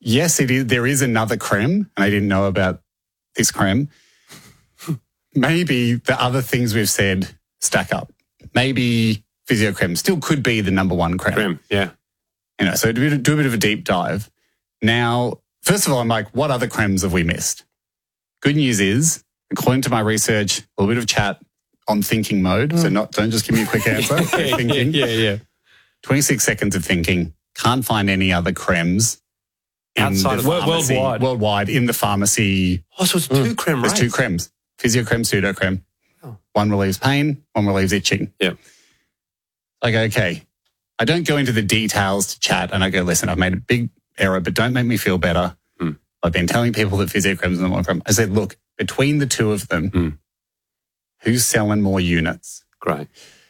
yes, it is. There is another creme, and I didn't know about this creme. Maybe the other things we've said stack up. Maybe Physio Creme still could be the number one creme. Yeah. You know, so do a bit of a deep dive. Now, first of all, I'm like, what other cremes have we missed? Good news is, according to my research, a little bit of chat on thinking mode. So don't just give me a quick answer. Thinking. Yeah. 26 seconds of thinking. Can't find any other cremes outside of pharmacy, worldwide in the pharmacy. Oh, so it's two creme, right? There's two cremes. Physio Creme, Pseudo Creme. Oh. One relieves pain, one relieves itching. Yeah. Like, okay. I don't go into the details to chat and I go, listen, I've made a big error, but don't make me feel better. I've been telling people that Physio Creme's the number one creme. I said, look, between the two of them, who's selling more units? Great.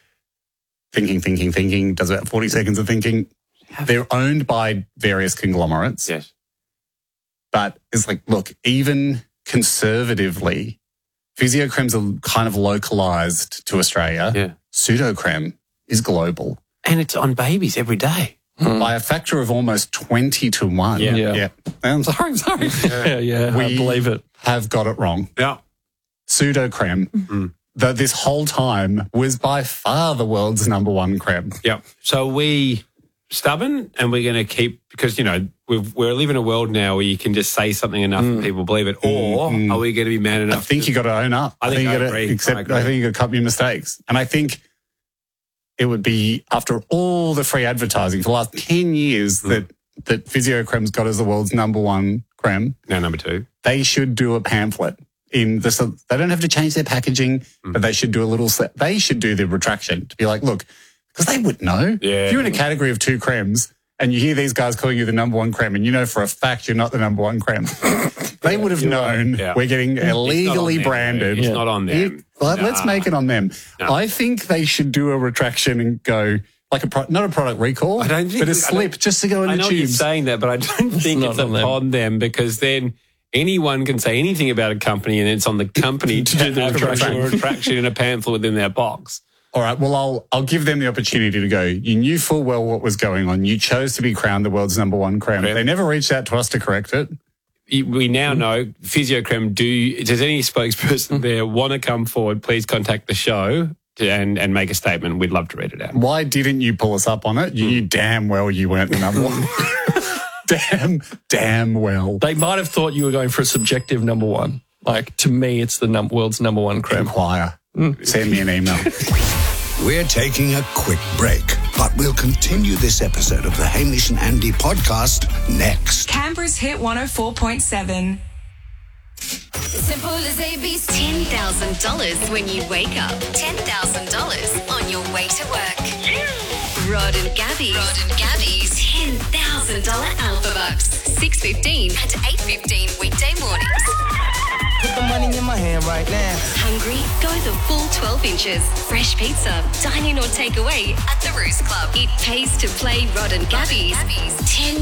Thinking, does about 40 seconds of thinking. They're owned by various conglomerates. Yes. But it's like, look, even conservatively, Physio Cremes are kind of localized to Australia. Yeah. Pseudo Creme is global. And it's on babies every day. By a factor of almost 20 to 1. Yeah. I'm sorry. Yeah. I believe it. Have got it wrong. Yeah. Pseudo Creme, that this whole time was by far the world's number one creme. Yeah. So we stubborn and we're going to keep, because, you know, we're living in a world now where you can just say something enough and people believe it. Or are we going to be man enough? I think you got to own up. I think you I got agree. to accept. I think you got to cut your mistakes. And I think it would be, after all the free advertising for the last 10 years that Physio Creme's got as the world's number one creme. Now number two. They should do a pamphlet. They don't have to change their packaging, but they should do they should do the retraction to be like, look, because they would know. Yeah. If you're in a category of two cremes and you hear these guys calling you the number one creme and you know for a fact you're not the number one creme, they would have known we're getting illegally branded. It's not on them. Let's make it on them. No. I think they should do a retraction and go like not a product recall, but a slip just to go in the tubes. I know you're saying that, but I don't think it's upon them because then anyone can say anything about a company and it's on the company to do the retraction in a pamphlet within their box. All right, well, I'll give them the opportunity to go. You knew full well what was going on. You chose to be crowned the world's number one creme. They never reached out to us to correct it. We now know Physio Creme. Does any spokesperson there want to come forward? Please contact the show and make a statement. We'd love to read it out. Why didn't you pull us up on it? You knew damn well you weren't the number one. damn well. They might have thought you were going for a subjective number one. Like, to me, it's the world's number one creme. Inquire. Send me an email. We're taking a quick break, but we'll continue this episode of the Hamish and Andy podcast next. Canberra's Hit 104.7. Simple as ABC. $10,000 when you wake up. $10,000 on your way to work. Rod and Gabby's $10,000 Alpha Bucks. 6:15 and 8:15 weekday mornings. Put the money in my hand right now. Hungry? Go the full 12 inches. Fresh pizza, dine in or take away at the Roost Club. It pays to play Rod and Gabby's 10